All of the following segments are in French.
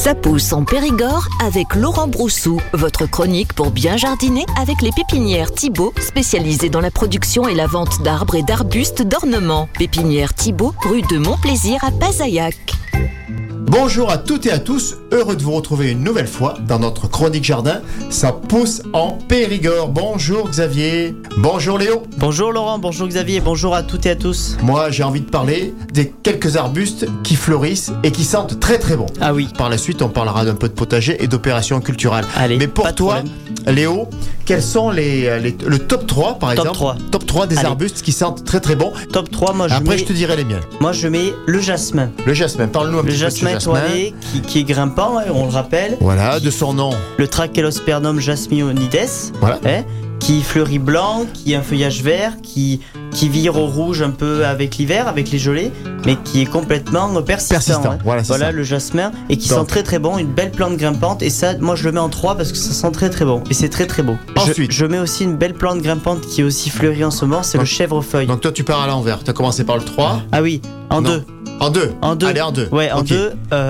Ça pousse en Périgord avec Laurent Broussou. Votre chronique pour bien jardiner avec les pépinières Thibaut, spécialisées dans la production et la vente d'arbres et d'arbustes d'ornement. Pépinière Thibaut, rue de Montplaisir à Pazaillac. Bonjour à toutes et à tous, heureux de vous retrouver une nouvelle fois dans notre chronique jardin. Ça pousse en Périgord. Bonjour Xavier. Bonjour Léo. Bonjour Laurent, bonjour Xavier, bonjour à toutes et à tous. Moi j'ai envie de parler des quelques arbustes qui fleurissent et qui sentent très très bon. Ah oui. Par la suite on parlera d'un peu de potager et d'opérations culturelles. Allez, mais pour toi Léo, quels sont le top 3 par exemple? Top 3 des arbustes qui sentent très très bon. Top 3, moi je te dirai les miens. Moi je mets le jasmin. Le jasmin, parle-nous un petit peu de ce jasmin. Étoilé, qui est grimpant, on le rappelle. Voilà, de son nom. Le Trachelospermum jasminides. Voilà. Qui fleurit blanc, qui a un feuillage vert, qui vire au rouge un peu avec l'hiver, avec les gelées, mais qui est complètement persistant. Voilà le jasmin, et qui sent très très bon, une belle plante grimpante, et ça, moi je le mets en 3 parce que ça sent très très bon, et c'est très très beau. Ensuite, je mets aussi une belle plante grimpante qui est aussi fleurie en ce moment, c'est le chèvrefeuille. Donc toi tu pars à l'envers, tu as commencé par le 3. Ah oui, en 2. En 2. Allez, en 2. Ouais, en 2.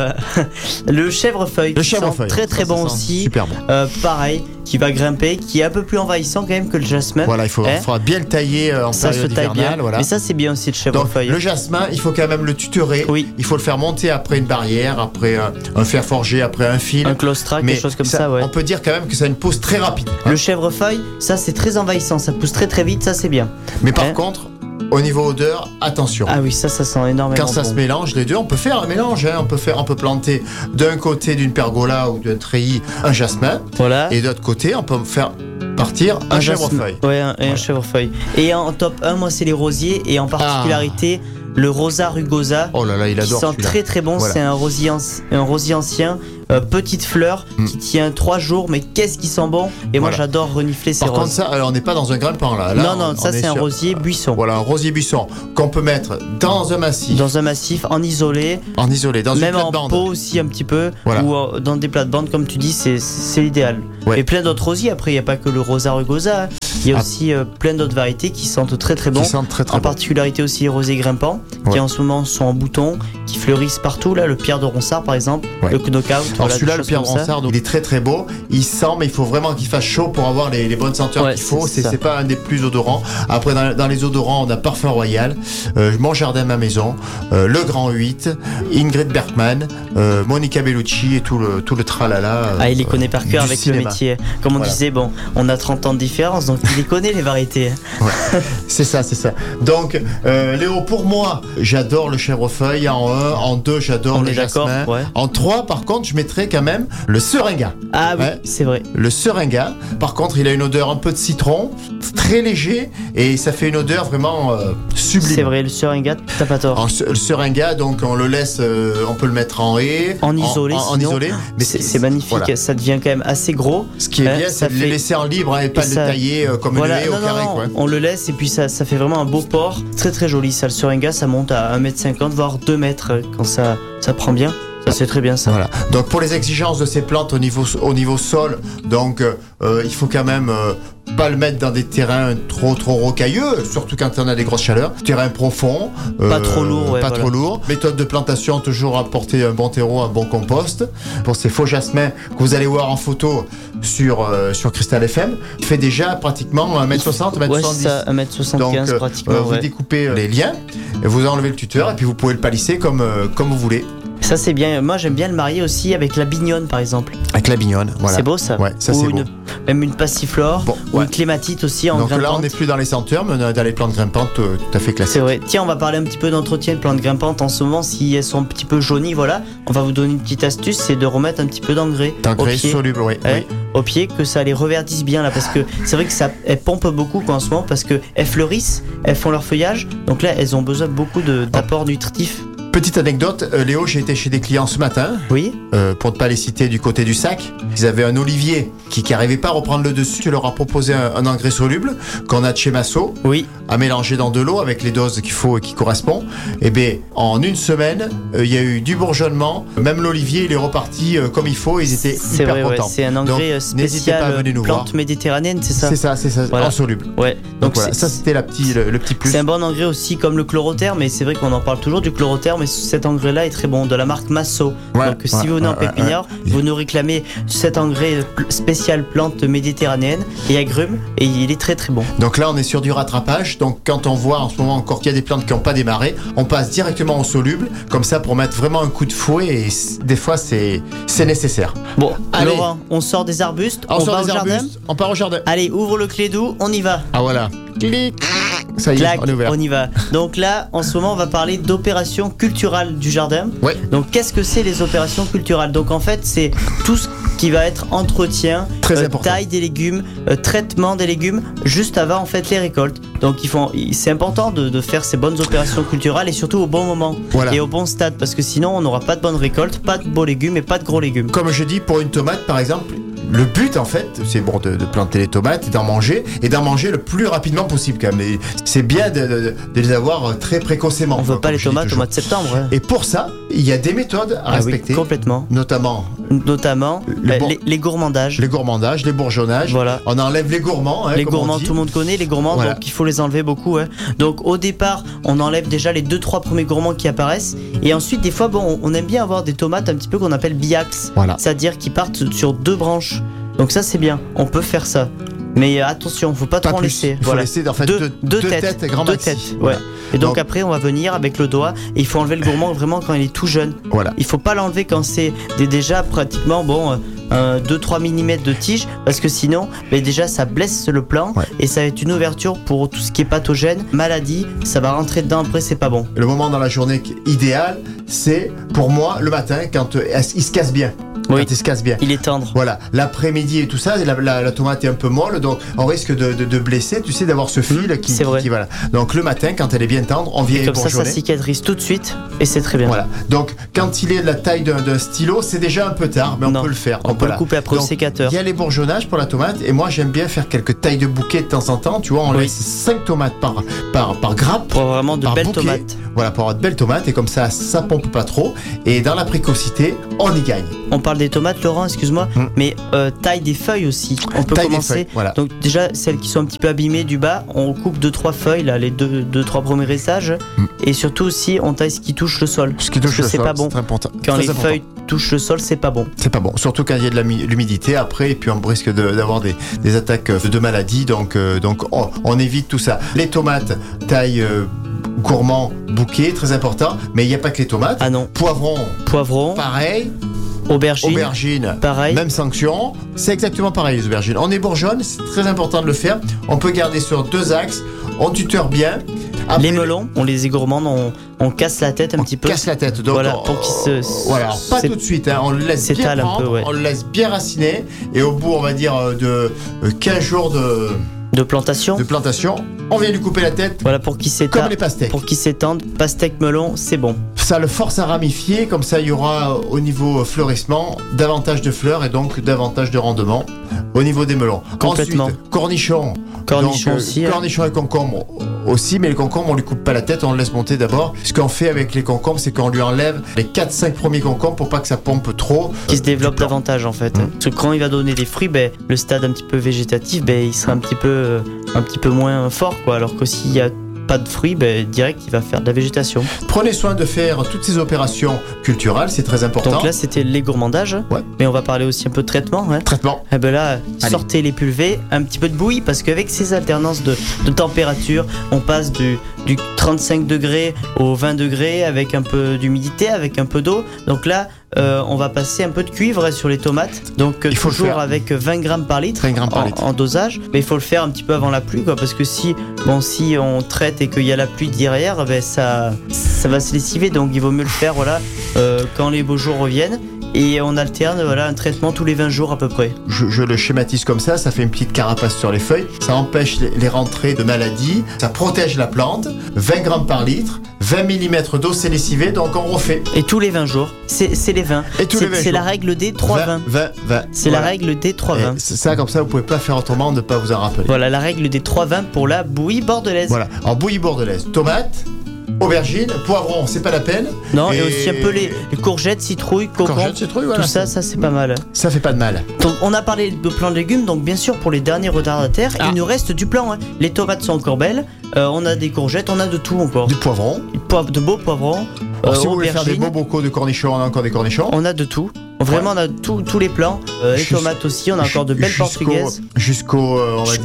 Le chèvrefeuille. Le chèvrefeuille. Très très bon aussi. Super bon. Pareil, qui va grimper, qui est un peu plus envahissant quand même que le jasmin. Voilà, il faudra bien le tailler en période hivernale. Voilà. Mais ça, c'est bien aussi le chèvrefeuille. Donc, le jasmin, il faut quand même le tutorer. Oui. Il faut le faire monter après une barrière, après un fer forgé, après un fil. Un claustral, quelque chose comme ça, ouais. On peut dire quand même que ça a une pose très rapide. Le chèvrefeuille, ça c'est très envahissant, ça pousse très très vite, ça c'est bien. Mais par contre, au niveau odeur, attention. Ah oui, ça sent énormément. Quand ça se mélange, les deux, on peut faire un mélange. On peut planter d'un côté d'une pergola ou d'un treillis un jasmin. Voilà. Et de l'autre côté, on peut faire partir un chèvrefeuille. Ouais, un chèvrefeuille. Et en top 1, moi, c'est les rosiers. Et en particularité, le Rosa rugosa. Oh là là, il adore celui-là. Qui sent très très bon. Voilà. C'est un rosier ancien. Petite fleur qui tient 3 jours, mais qu'est-ce qui sent bon. Et moi j'adore renifler ces roses. Par contre ça, alors on n'est pas dans un grimpant là. Non, ça c'est un rosier buisson. Voilà, un rosier buisson qu'on peut mettre dans un massif. Dans un massif, en isolé. Dans même une plate-bande. En pot aussi un petit peu, ou dans des plates-bandes comme tu dis, c'est l'idéal. Ouais. Et plein d'autres rosiers, après il n'y a pas que le Rosa rugosa, il y a aussi plein d'autres variétés qui sentent très très bon. En particularité aussi les rosiers grimpants, qui en ce moment sont en bouton, qui fleurissent partout, là, le Pierre de Ronsard par exemple, le Knockout. Alors celui-là, le Pierre de Ronsard, il est très très beau. Il sent, mais il faut vraiment qu'il fasse chaud pour avoir les bonnes senteurs qu'il faut. C'est pas un des plus odorants. Après, dans les odorants, on a Parfum Royal, Mon Jardin, Ma Maison, Le Grand 8, Ingrid Bergman, Monica Bellucci et tout le tralala. Il les connaît par cœur avec cinéma. Le métier. Comme on disait, on a 30 ans de différence, donc il les connaît les variétés. C'est ça. Donc, Léo, pour moi, j'adore le chèvrefeuille en 1, en 2, j'adore le jasmin. En 3, par contre, je mettrais quand même le seringa. Ah oui, c'est vrai. Le seringa, par contre, il a une odeur un peu de citron, très léger, et ça fait une odeur vraiment sublime. C'est vrai, le seringa, t'as pas tort. Le seringa, donc on le laisse, on peut le mettre en haie, en isolé, mais c'est magnifique. Ça devient quand même assez gros. Ce qui est bien, c'est de le laisser en libre et pas de le tailler comme une haie au carré. On le laisse et puis ça fait vraiment un beau port, très très joli. Ça, le seringa, ça monte à 1,50 m, voire 2 mètres quand ça prend bien. Ça c'est très bien ça. Voilà. Donc pour les exigences de ces plantes au niveau sol, donc il faut quand même pas le mettre dans des terrains trop rocailleux, surtout quand on a des grosses chaleurs. Terrain profond, pas trop lourd, trop lourd. Méthode de plantation, toujours apporter un bon terreau, un bon compost. Pour ces faux jasmins que vous allez voir en photo sur Cristal FM, il fait déjà pratiquement 1m60, 1m70. Ouais, ça, 1m75 donc, pratiquement. Vous découpez les liens, vous enlevez le tuteur et puis vous pouvez le palisser comme vous voulez. Ça c'est bien. Moi j'aime bien le marier aussi avec la bignonne par exemple. Avec la bignonne, voilà. C'est beau ça. Ouais, ça c'est beau. Même une passiflore ou une clématite aussi en grimpante. Donc là on n'est plus dans les senteurs, mais dans les plantes grimpantes tout à fait classiques. C'est vrai. Tiens, on va parler un petit peu d'entretien de plantes grimpantes en ce moment. Si elles sont un petit peu jaunies, voilà, on va vous donner une petite astuce, c'est de remettre un petit peu d'engrais. D'engrais soluble, oui. Au pied, que ça les reverdisse bien là, parce que c'est vrai que elles pompent beaucoup en ce moment, parce que elles fleurissent, elles font leur feuillage, donc là elles ont besoin beaucoup d'apports nutritifs. Petite anecdote, Léo, j'ai été chez des clients ce matin. Oui. Pour ne pas les citer du côté du sac. Ils avaient un olivier qui n'arrivait pas à reprendre le dessus. Tu leur as proposé un engrais soluble qu'on a de chez Masso. Oui. À mélanger dans de l'eau avec les doses qu'il faut et qui correspondent. Et bien, en une semaine, il y a eu du bourgeonnement. Même l'olivier, il est reparti comme il faut. Ils étaient hyper contents. Ouais, c'est un engrais spécial plante méditerranéenne, c'est ça. C'est ça, voilà. En soluble. Ouais. Donc voilà, ça c'était le petit plus. C'est un bon engrais aussi comme le chlorotherme, mais c'est vrai qu'on en parle toujours du chlorotherme. mais cet engrais-là est très bon, de la marque Masso. Donc si vous venez en pépinière, vous nous réclamez cet engrais spécial plante méditerranéenne et agrumes, et il est très très bon. Donc là on est sur du rattrapage, donc quand on voit en ce moment encore qu'il y a des plantes qui n'ont pas démarré, on passe directement au soluble, comme ça pour mettre vraiment un coup de fouet, et des fois c'est nécessaire. Bon, allez. Laurent, on sort des arbustes, on va au jardin. On part au jardin. Allez, ouvre le clédou, on y va. Ah voilà. Clic. Ça y est, Clac, on est ouvert. On y va. Donc là, en ce moment, on va parler d'opérations culturales du jardin. Ouais. Donc qu'est-ce que c'est les opérations culturales? Donc en fait, c'est tout ce qui va être entretien, taille des légumes, traitement des légumes, juste avant en fait les récoltes. Donc c'est important de faire ces bonnes opérations culturales et surtout au bon moment et au bon stade, parce que sinon on n'aura pas de bonnes récoltes, pas de beaux légumes et pas de gros légumes. Comme je dis, pour une tomate par exemple, le but en fait, c'est bon de planter les tomates et d'en manger le plus rapidement possible quand même. Et c'est bien de les avoir très précocement. On ne veut pas les tomates au mois de septembre. Hein. Et pour ça, il y a des méthodes à respecter. Oui, complètement. Notamment les gourmandages. Les gourmandages, les bourgeonnages. Voilà. On enlève les gourmands. Les gourmands, tout le monde connaît les gourmands, donc il faut les enlever beaucoup. Hein. Donc au départ, on enlève déjà les 2-3 premiers gourmands qui apparaissent. Et ensuite, des fois, on aime bien avoir des tomates un petit peu qu'on appelle biax. C'est-à-dire qui partent sur 2 branches. Donc ça, c'est bien. On peut faire ça. Mais attention, faut pas trop en laisser. Il faut laisser en fait deux têtes grand maxi. Ouais. Et donc après, on va venir avec le doigt et il faut enlever le gourmand vraiment quand il est tout jeune. Voilà. Il faut pas l'enlever quand c'est déjà pratiquement 2-3 mm de tige, parce que sinon déjà ça blesse le plant et ça va être une ouverture pour tout ce qui est pathogène, maladie, ça va rentrer dedans après, c'est pas bon. Le moment dans la journée idéal, c'est pour moi le matin quand il se casse bien. Quand il se casse bien. Il est tendre. Voilà. L'après-midi et tout ça, la tomate est un peu molle, donc on risque de blesser, tu sais, d'avoir ce fil qui voilà. Donc le matin, quand elle est bien tendre, on vient comme ça cicatrise tout de suite et c'est très bien. Voilà. Donc quand il est de la taille d'un stylo, c'est déjà un peu tard, mais on peut le faire. On peut le couper après au sécateur. Il y a les bourgeonnages pour la tomate, et moi j'aime bien faire quelques tailles de bouquets de temps en temps. Tu vois, on laisse 5 tomates par grappe. Pour avoir vraiment de belles tomates. Voilà, pour avoir de belles tomates, et comme ça pompe pas trop. Et dans la précocité, on y gagne. On parle des tomates, Laurent, excuse-moi, mais taille des feuilles aussi. On peut commencer. Donc déjà, celles qui sont un petit peu abîmées du bas, on coupe 2-3 feuilles, là, les 2-3 premiers ressages. Et surtout aussi, on taille ce qui touche le sol. Ce qui touche le sol, pas bon. C'est important. Quand les feuilles touchent le sol, c'est pas bon. C'est pas bon. Surtout quand il y a de l'humidité après, et puis on risque d'avoir des attaques de maladies. Donc on évite tout ça. Les tomates, taille gourmand, bouquet, très important. Mais il n'y a pas que les tomates. Ah non. Poivron. Pareil. Aubergine, pareil. Même sanction. C'est exactement pareil les aubergines. On ébourgeonne, c'est très important de le faire. On peut garder sur 2 axes. On tuteur bien. Après, les melons, on les égourmande, on casse la tête un petit peu. On casse la tête. Donc pour qu'ils se. Voilà, pas tout de suite. Hein. On le laisse bien prendre, on le laisse bien raciner. Et au bout, on va dire de 15 jours de plantation, on vient lui couper la tête. Voilà, pour qu'il s'étende. Comme les pastèques. Pour qu'il s'étende, pastèque, melon, c'est bon. Ça le force à ramifier, comme ça il y aura au niveau fleurissement davantage de fleurs et donc davantage de rendement au niveau des melons. Complètement. Ensuite, cornichons aussi. Cornichons et concombres aussi, mais les concombres on lui coupe pas la tête, on le laisse monter d'abord. Ce qu'on fait avec les concombres, c'est qu'on lui enlève les 4-5 premiers concombres pour pas que ça pompe trop. Qui se développe davantage en fait. Parce que quand il va donner des fruits, le stade un petit peu végétatif, il sera un petit peu moins fort, quoi. Alors que s'il y a pas de fruits, direct il va faire de la végétation. Prenez soin de faire toutes ces opérations culturales, c'est très important. Donc là c'était les gourmandages, mais on va parler aussi un peu de traitement. Traitement. Et là, sortez les pulvées, un petit peu de bouillie, parce qu'avec ces alternances de température, on passe du 35 degrés au 20 degrés avec un peu d'humidité, avec un peu d'eau. Donc là, on va passer un peu de cuivre sur les tomates. Donc il faut toujours avec 20 grammes par litre, en dosage. Mais il faut le faire un petit peu avant la pluie, quoi, parce que si on traite et qu'il y a la pluie derrière, ça va se lessiver. Donc il vaut mieux le faire quand les beaux jours reviennent. Et on alterne un traitement tous les 20 jours à peu près. Je le schématise comme ça fait une petite carapace sur les feuilles, ça empêche les rentrées de maladies, ça protège la plante, 20 grammes par litre, 20 mm d'eau, c'est lessivé, donc on refait. Et tous les 20 jours, c'est les 20. Et tous les 20 c'est la règle des 3-20. 20. C'est la règle des 3-20. C'est ça, comme ça vous pouvez pas faire autrement, ne pas vous en rappeler. Voilà, la règle des 3-20 pour la bouillie bordelaise. Voilà, en bouillie bordelaise, tomate, aubergines, poivrons, c'est pas la peine. Non, et aussi un peu les courgettes, citrouilles, cocombes, voilà, tout ça c'est pas mal. Ça fait pas de mal. Donc on a parlé de plants de légumes, donc bien sûr pour les derniers retardataires, il nous reste du plan. Les tomates sont encore belles, on a des courgettes, on a de tout encore. Du poivron. De beaux poivrons. Si vous voulez faire des beaux bocaux de cornichons, on a encore des cornichons. On a de tout. Vraiment, on a tous les plans. Les tomates aussi, on a encore de belles portugaises. Jusqu'au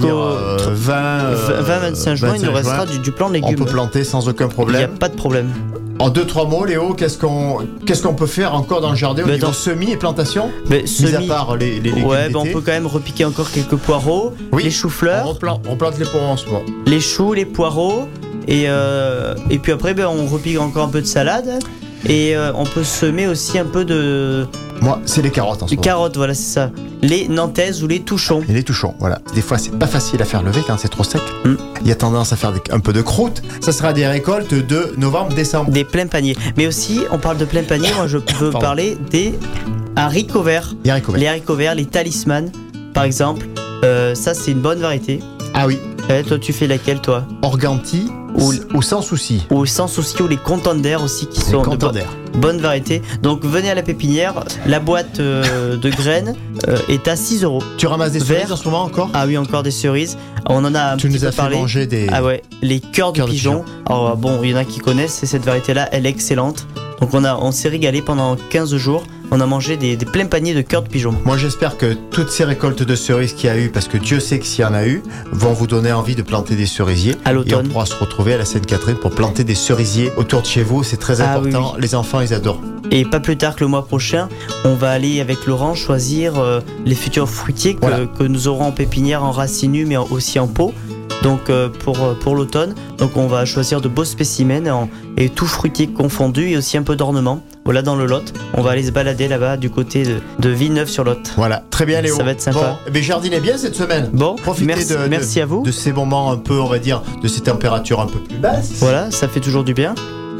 20-25 juin, il nous restera du plan de légumes. On peut planter sans aucun problème. Il n'y a pas de problème. En 2-3 mots, Léo, qu'est-ce qu'on peut faire encore dans le jardin au niveau semis et plantation, mis à part les légumes d'été. On peut quand même repiquer encore quelques poireaux, les choux-fleurs. On plante les poireaux en ce moment. Les choux, les poireaux. Et puis après, on repique encore un peu de salade. Et on peut semer aussi un peu de... Moi, c'est les carottes en ce moment. Les carottes, voilà, c'est ça. Les nantaises ou les touchons. Et les touchons, voilà. Des fois, c'est pas facile à faire lever quand c'est trop sec. Il y a tendance à faire un peu de croûte. Ça sera des récoltes de novembre-décembre. Des pleins paniers. Mais aussi, on parle de pleins paniers. Moi, je peux parler des haricots verts. Les haricots verts, les talismans, par exemple. Ça, c'est une bonne variété. Ah oui. Toi, tu fais laquelle, toi? Organti ou sans souci. Ou sans souci, ou les contender aussi, qui sont de bonne variété. Donc, venez à la pépinière. La boîte de graines est à 6 €. Tu ramasses des cerises en ce moment encore? Ah oui, encore des cerises. On en a un petit peu parlé. Manger des... Ah ouais, les cœurs de pigeon. Alors bon, il y en a qui connaissent, cette variété-là, elle est excellente. Donc on s'est régalé pendant 15 jours. On a mangé des pleins paniers de cœurs de pigeon. Moi j'espère que toutes ces récoltes de cerises qu'il y a eu, parce que Dieu sait que s'il y en a eu, vont vous donner envie de planter des cerisiers. À l'automne. Et on pourra se retrouver à la Sainte-Catherine pour planter des cerisiers autour de chez vous. C'est très important. Oui. Les enfants, ils adorent. Et pas plus tard que le mois prochain, on va aller avec Laurent choisir les futurs fruitiers que nous aurons en pépinière, en racines nues, mais aussi en pot. Donc pour l'automne, donc on va choisir de beaux spécimens et tout fruitier confondu et aussi un peu d'ornement. Voilà, dans le Lot, on va aller se balader là-bas du côté de Villeneuve-sur-Lot. Voilà, très bien Léo. Ça va être sympa. Bon, jardinez bien cette semaine. Bon, profitez merci à vous. De ces moments un peu, on va dire, de ces températures un peu plus basses. Voilà, ça fait toujours du bien.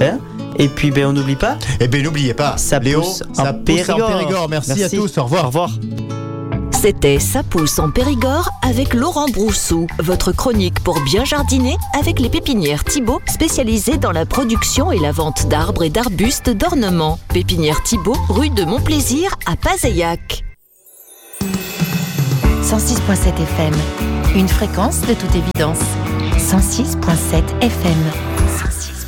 Et puis on n'oublie pas. N'oubliez pas, ça Léo, pousse ça pousse en Périgord. Merci à tous, au revoir. Au revoir. C'était Ça pousse en Périgord avec Laurent Broussou, votre chronique pour bien jardiner avec les pépinières Thibaut, spécialisées dans la production et la vente d'arbres et d'arbustes d'ornement. Pépinière Thibaut, rue de Montplaisir à Pazeillac. 106.7 FM, une fréquence de toute évidence. 106.7 FM. 106.